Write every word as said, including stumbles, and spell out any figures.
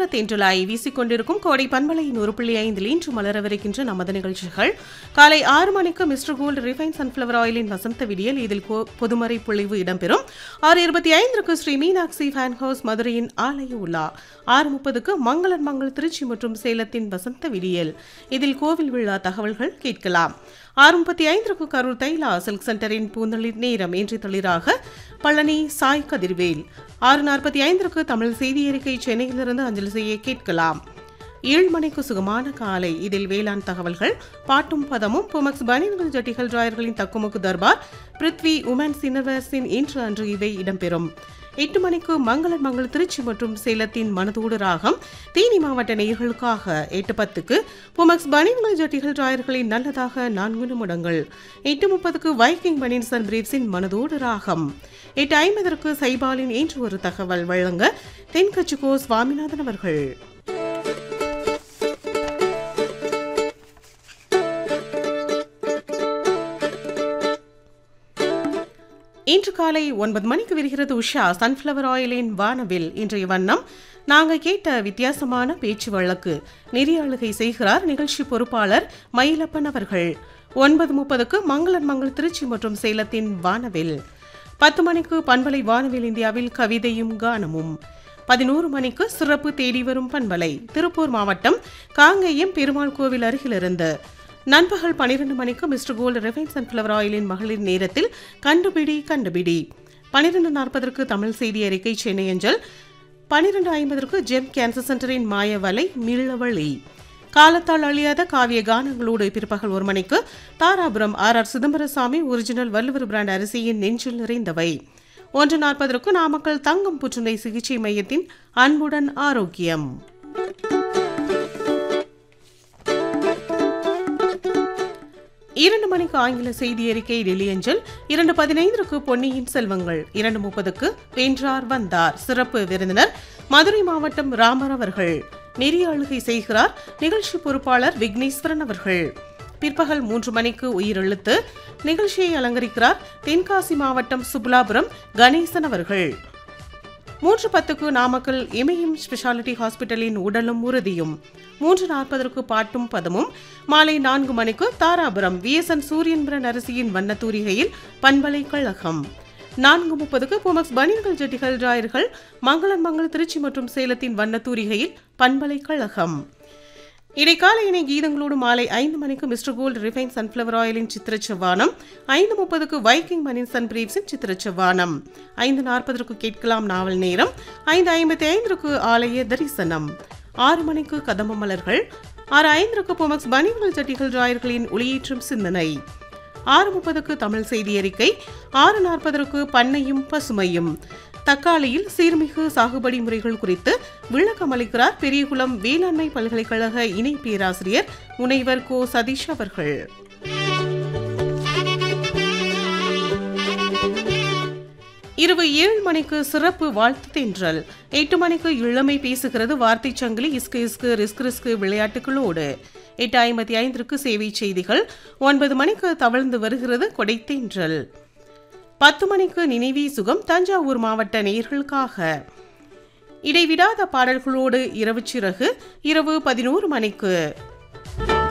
மதுர தென்றலாய் வீசிக்கொண்டிருக்கும் கோடை பண்பலையின் ஒரு புள்ளி ஐந்தில் இன்று மலரவிருக்கின்ற நமது நிகழ்ச்சிகள். காலை ஆறு மணிக்கு மிஸ்டர் கோல்டு ரிஃபைன் சன்ஃபிளவர் ஆயிலின் வசந்த விடியல், இதில் பொதுமறை பொழிவு இடம்பெறும். ஆறு இருபத்தி ஐந்திற்கு ஸ்ரீ மீனாட்சி ஃபேன் ஹவுஸ் மதுரையின் ஆலய உலா. ஆறு முப்பதுக்கு மங்களன் மங்கள் திருச்சி மற்றும் சேலத்தின் வசந்த விடியல், இதில் கோவில் விழா தகவல்கள் கேட்கலாம். ஆறு முப்பத்தி ஐந்திற்கு கரூர் தைலா சில்க் சென்டரின் பூந்தளிர் நேரம் இன்றி தளிராக பழனி சாய் கதிர்வேல். ஆறு நாற்பத்தி ஐந்திற்கு தமிழ் செய்தி அறிக்கை சென்னையிலிருந்து அஞ்சலி செய்ய கேட்கலாம். ஏழு மணிக்கு சுகமான காலை, இதில் வேளாண் தகவல்கள், பாட்டும் பதமும், புமக்ஸ் பனியன்கள் ஜட்டிகள் டிராயர்களின் தக்குமுக்கு தர்பார், பிருத்வி உமன்ஸ் இன்னர்வேர்ஸின் இன்று அன்று இவை இடம்பெறும். எட்டு மணிக்கு மங்களன் மங்கள் திருச்சி மற்றும் சேலத்தின் மனதோடு ராகம் தேனி மாவட்ட நேயர்களுக்காக. எட்டு பத்துக்கு புமக்ஸ் பனியன்கள் ஜட்டிகள் டிராயர்களின் நல்லதாக நான்கு நிமிடங்கள். எட்டு முப்பதுக்கு வைக்கிங் பனியன்ஸ் அண்ட் பிரீவ்ஸின் மனதோடு ராகம். எட்டு ஐம்பதற்கு சைபாலின் இன்று ஒரு தகவல் வழங்க தென்கட்சிக்கோ சுவாமிநாதன் அவர்கள். இன்று காலை ஒன்பது மணிக்கு விரிகிறது உஷா சன்ஃபிளவர் ஆயிலின் வானவில். இன்றைய வண்ணம் நாங்கள் கேட்ட வித்தியாசமான பேச்சு வழக்கு. நெறியாளுகை செய்கிறார் நிகழ்ச்சி பொறுப்பாளர் மயிலப்பன் அவர்கள். ஒன்பது முப்பதுக்கு மங்களன் மங்கள் திருச்சி மற்றும் சேலத்தின் வானவில். பத்து மணிக்கு பண்பலை வானவில் இந்தியாவில் கவிதையும் கானமும். பதினோரு மணிக்கு சிறப்பு தேடி வரும் பண்பலை திருப்பூர் மாவட்டம் காங்கேயம் பெருமாள் கோவில் அருகிலிருந்து. நண்பகல் பனிரெண்டு மணிக்கு மிஸ்டர் கோல்டு ரிஃபைன் சன்ஃபிளவர் ஆயிலின் மகளிர் நேரத்தில் கண்டுபிடி கண்டுபிடி. பனிரெண்டு நாற்பதற்கு தமிழ் செய்தி அறிக்கை சென்னை அஞ்சல். பனிரெண்டு ஐம்பதற்கு ஜெம் கேன்சர் சென்டரின் மாயவலை மீளவழி. காலத்தால் அழியாத காவிய கானங்களோடு பிற்பகல் ஒரு மணிக்கு Dharapuram R R Chidambarasamy original Valluvar brand அரிசியின் நெஞ்சில் நிறைந்தவை. ஒன்று நாற்பதற்கு நாமக்கல் தங்கம் புற்றுநோய் சிகிச்சை மையத்தின் அன்புடன் ஆரோக்கியம். இரண்டு மணிக்கு ஆங்கில செய்தி அறிக்கை டெல்லி அஞ்சல். இரண்டு பதினைந்திற்கு பொன்னியின் செல்வங்கள். இரண்டு முப்பதுக்கு வென்றார் வந்தார் சிறப்பு விருந்தினர் மதுரை மாவட்டம் ராமர் அவர்கள். நெறியாளுகை செய்கிறார் நிகழ்ச்சி பொறுப்பாளர் விக்னேஸ்வரன் அவர்கள். பிற்பகல் மூன்று மணிக்கு உயிரெழுத்து நிகழ்ச்சியை அலங்கரிக்கிறார் தென்காசி மாவட்டம் சுபலாபுரம் கணேசன் அவர்கள். மூன்று பத்துக்கு நாமக்கல் இமயம் ஸ்பெஷாலிட்டி ஹாஸ்பிட்டலின் உடலும் உறுதியும். மூன்று நாற்பதற்கு பாட்டும் பதமும். மாலை நான்கு மணிக்கு தாராபுரம் விஎஸ்என் சூரியன்பிரன் அரிசியின் வண்ணத்தூரிகையில் பண்பலைக்கழகம். நான்கு முப்பதுக்கு புமக்ஸ் பனியன்கள் ஜட்டிகள் டிராயர்கள் மங்களன் மங்கள் திருச்சி மற்றும் சேலத்தின் வண்ணத்தூரிகையில் பண்பலைக்கழகம். இடைக்கால இணை கீதங்களோடு மாலை ஐந்து மணிக்கு மிஸ்டர் கோல்டு ரிஃபைன் சன்ஃபிளவர் ஆயிலின் சித்திரச்சவானம். ஐந்து முப்பதுக்கு வைக்கிங் பனியன்ஸ் அண்ட் பிரீவ்ஸின் சித்திரச்சவானம். ஐந்து நாற்பதற்கு கேட்கலாம் நாவல் நேரம். ஐந்து ஐம்பத்தி ஐந்திற்கு ஆலய தரிசனம். ஆறு மணிக்கு கதம்ப மலர்கள். ஆறு ஐந்திற்கு புமக்ஸ் பனியன்கள் ஜட்டிகள் டிராயர்களின் ஒளியேற்றும் சிந்தனை. ஆறு முப்பதுக்கு தமிழ் செய்தி அறிக்கை. ஆறு நாற்பதற்கு பண்ணையும் பசுமையும். தக்காளியில் சீர்மிகு சாகுபடி முறைகள் குறித்து விளக்கம் அளிக்கிறார் பெரியகுளம் வேளாண்மை பல்கலைக்கழக இணை பேராசிரியர் முனைவர் கோ சதீஷ் அவர்கள். இரவு ஏழு மணிக்கு சிறப்பு வாழ்த்து தென்றல். எட்டு மணிக்கு இளமை பேசுகிறது வார்த்தை சங்கிலி இஸ்கு இஸ்கு ரிஸ்க் ரிஸ்க் விளையாட்டுகளோடு. எட்டு ஐம்பத்தி ஐந்திற்கு சேவை செய்திகள். ஒன்பது மணிக்கு தவழ்ந்து வருகிறது கொடை தென்றல். பத்து மணிக்கு நினைவி சுகம் தஞ்சாவூர் மாவட்ட நேயர்களுக்காக. இடைவிடாத பாடல்களோடு இரவு சிறகு. இரவு பதினோரு மணிக்கு